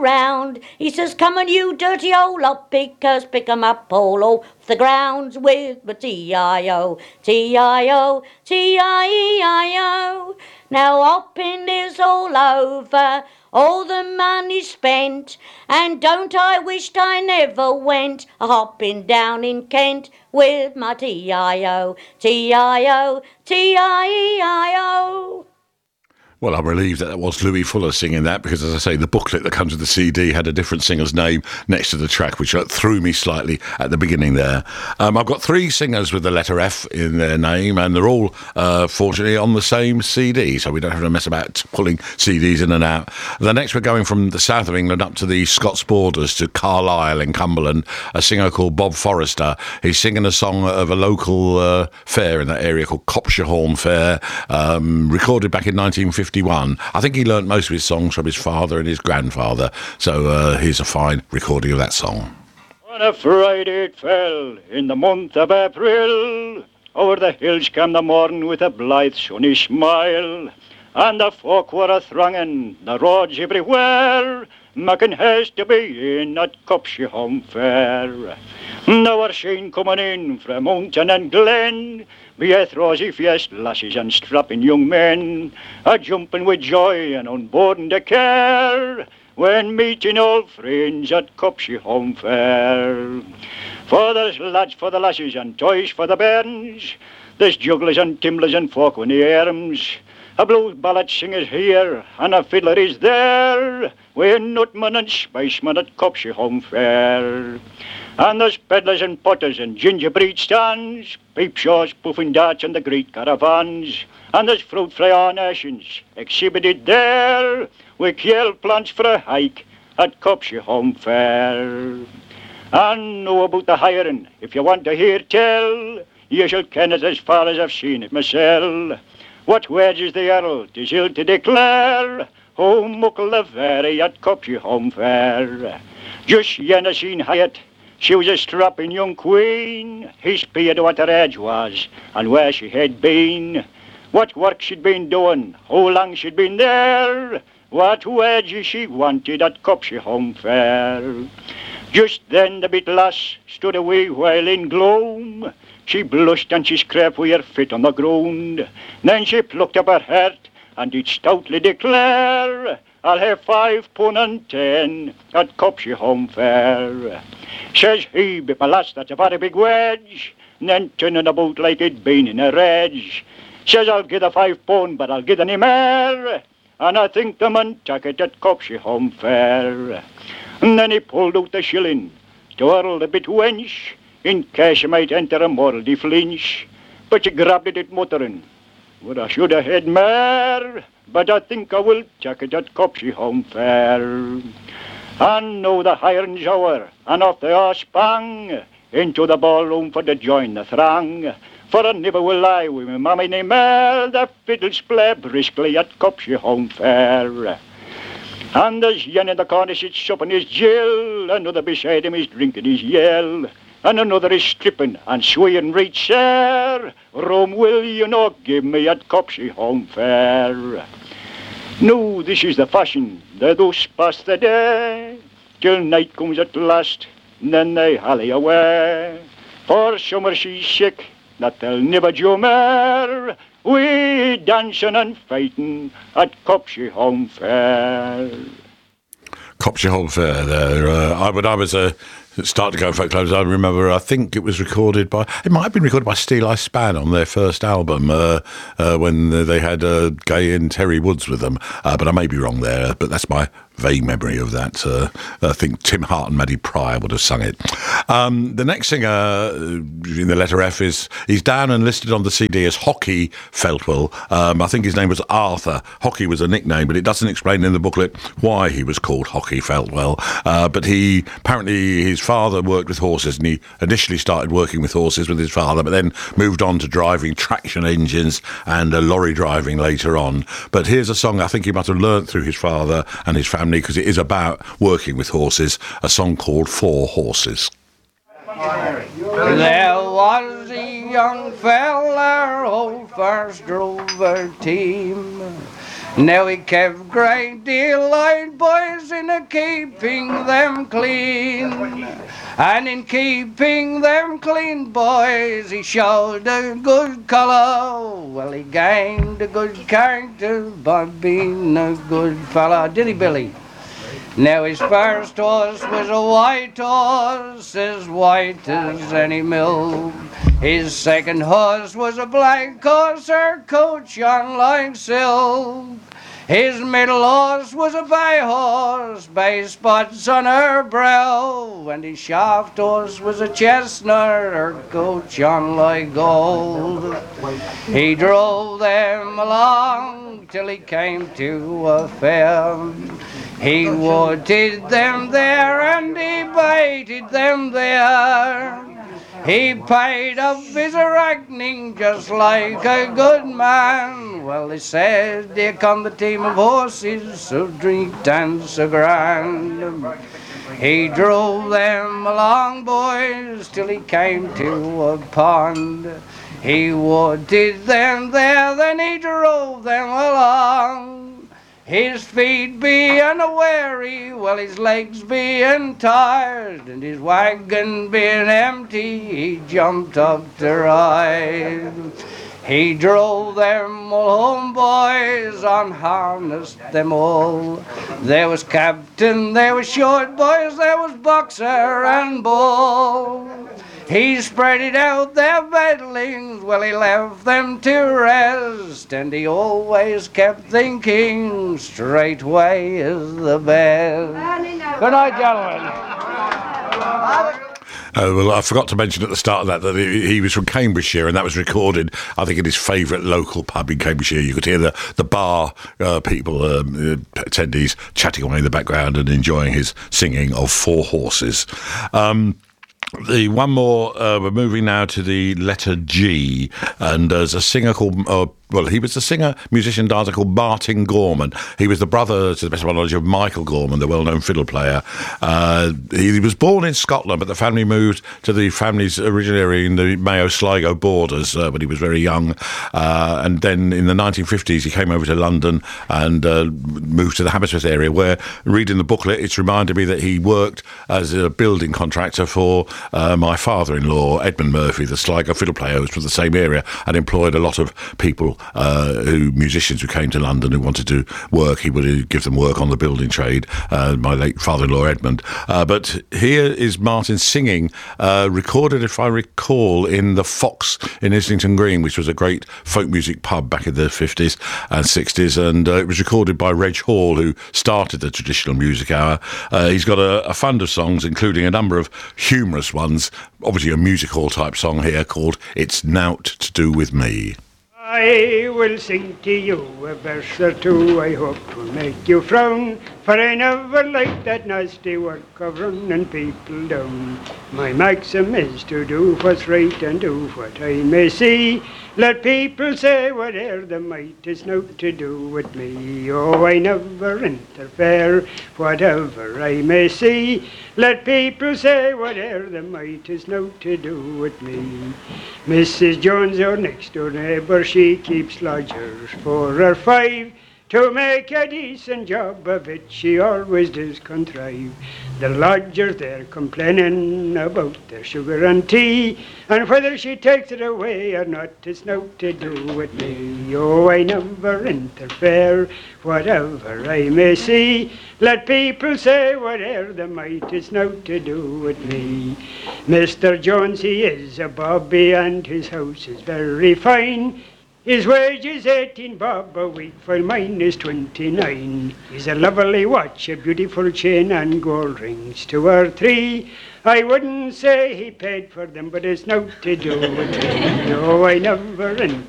round. He says, come on, you dirty old lot pickers, pick 'em up all off the grounds with the T-I-O, T-I-O, T-I-E-I-O. Now hopping is all over, all the money spent, and don't I wished I never went a-hopping down in Kent with my T-I-O, T-I-O, T-I-E-I-O. Well, I'm relieved that was Louis Fuller singing that because, as I say, the booklet that comes with the CD had a different singer's name next to the track, which threw me slightly at the beginning there. I've got three singers with the letter F in their name, and they're all, fortunately, on the same CD, so we don't have to mess about pulling CDs in and out. The next, we're going from the south of England up to the Scots borders to Carlisle in Cumberland, a singer called Bob Forrester. He's singing a song of a local fair in that area called Copshire Fair, recorded back in 1950. I think he learnt most of his songs from his father and his grandfather, so here's a fine recording of that song. On a Friday it fell, in the month of April, over the hills came the morn with a blithe sunny smile, and the folk were a-thronging the roads everywhere, making haste to be in at Copshire Fair. Now were seen coming in from mountain and glen, beeth rosy-faced lasses and strapping young men, a-jumping with joy and unburdened the care, when meeting old friends at Copshire Fair. For there's lads for the lasses and toys for the bairns, there's jugglers and timblers and folk with the arms, a blues ballad singer's here and a fiddler is there, with nutman and spiceman at Copshire Fair. And there's peddlers and potters and gingerbread stands, peep shows, puffing darts and the great caravans, and there's fruit fry nations exhibited there, with kale plants for a hike at Copshire Fair. And know about the hiring, if you want to hear tell, you shall ken it as far as I've seen it myself. What wages the earl, 'tis ill to declare, oh muckle the very at Copshire Fair. Just yen a seen Hyatt, she was a strapping young queen, he speared what her age was, and where she had been, what work she'd been doing, how long she'd been there, what wages she wanted at Copshire Fair. Just then the bit lass stood a wee while in gloom, she blushed and she scraped with her foot on the ground, then she plucked up her heart and did stoutly declare, I'll have 5 pound and 10 at Copshire Fair. Says he, but my lass, that's a very big wage, and then turning about like it'd been in a rage. Says I'll give the 5 pound, but I'll give any more, and I think the man took it at Copshire Fair. And then he pulled out the shilling, twirled a bit wench, in case she might enter a mouldy flinch, but she grabbed it muttering, well, I should have had more, but I think I will take it at Copshire Fair. And now the hiring's hour, and off they all sprang into the ballroom for to join the throng. For I never will I with my mammy nae more, the fiddles play briskly at Copshire Fair. And there's yen in the corner sits supping his gill, another beside him is drinking his yell, and another is stripping and swaying right sair. Rum will you not give me at Copshire Fair? No, this is the fashion, they thus pass the day, till night comes at last, and then they hally away. For summer she's sick, that they'll never do more, we dancing and fighting at Copshire Fair. Copshire Fair there. When I was started to go folk clubs, I remember, I think it was recorded by, it might have been recorded by Steel Eye Span on their first album when they had Gay and Terry Woods with them, but I may be wrong there, but that's my vague memory of that. I think Tim Hart and Maddie Pryor would have sung it. The next singer in the letter F he's down and listed on the CD as Hockey Feltwell. I think his name was Arthur. Hockey was a nickname, but it doesn't explain in the booklet why he was called Hockey Feltwell. But apparently his father worked with horses, and he initially started working with horses with his father, but then moved on to driving traction engines and lorry driving later on. But here's a song I think he must have learnt through his father and his family, because it is about working with horses, a song called 4 Horses. There was a young fella who first drove a team. Now he kept great delight, boys, in a keeping them clean. And in keeping them clean, boys, he showed a good colour. Well, he gained a good character by being a good fella. Did he, Billy? Now his first horse was a white horse, as white as any milk. His second horse was a black horse, her coat shone like silk. His middle horse was a bay horse, bay spots on her brow. And his shaft horse was a chestnut, her coat shone like gold. He drove them along till he came to a fair. He wooded them there and he baited them there. He paid up his reckoning just like a good man. Well, they said, here come the team of horses, so drink and so grand. He drove them along, boys, till he came to a pond. He wooded them there, then he drove them along. His feet being weary, well, his legs being tired, and his wagon being empty, he jumped up to ride. He drove them all home, boys, unharnessed them all. There was captain, there was short, boys, there was boxer and bull. He spreaded out their beddlings, well, he left them to rest, and he always kept thinking, straightway is the best. Good night, gentlemen. Well, I forgot to mention at the start of that he was from Cambridgeshire, and that was recorded, I think, in his favourite local pub in Cambridgeshire. You could hear the bar people, attendees, chatting away in the background and enjoying his singing of Four Horses. The one more, we're moving now to the letter G, and there's a singer called, he was a singer, musician, dancer called Martin Gorman. He was the brother, to the best of my knowledge, of Michael Gorman, the well-known fiddle player. He was born in Scotland, but the family moved to the family's original area in the Mayo Sligo borders when he was very young. And then in the 1950s, he came over to London and moved to the Hammersmith area, where, reading the booklet, it's reminded me that he worked as a building contractor for my father-in-law, Edmund Murphy, the Sligo fiddle player, who was from the same area, and employed a lot of people, musicians who came to London who wanted to work. He would give them work on the building trade, my late father-in-law, Edmund. But here is Martin singing, recorded, if I recall, in the Fox in Islington Green, which was a great folk music pub back in the 50s and 60s, and it was recorded by Reg Hall, who started the traditional music hour. He's got a fund of songs, including a number of humorous ones, obviously a music hall type song here called It's Nowt to Do With Me. I will sing to you a verse or two, I hope will make you frown, for I never liked that nasty work of running people down. My maxim is to do what's right and do what I may see. Let people say whate'er they might, it's nought to do with me. Oh, I never interfere, whatever I may see. Let people say whate'er they might, it's nought to do with me. Mrs. Jones, our next door neighbour, she keeps lodgers 4 or 5. To make a decent job of it, she always does contrive. The lodgers, they're complaining about their sugar and tea, and whether she takes it away or not, it's nought to do with me. Oh, I never interfere, whatever I may see. Let people say whatever they might, it's nought to do with me. Mr. Jones, he is a bobby, and his house is very fine. His wage is 18 bob a week, while mine is 29. He's a lovely watch, a beautiful chain, and gold rings 2 or 3. I wouldn't say he paid for them, but it's nought to do with me. No, I never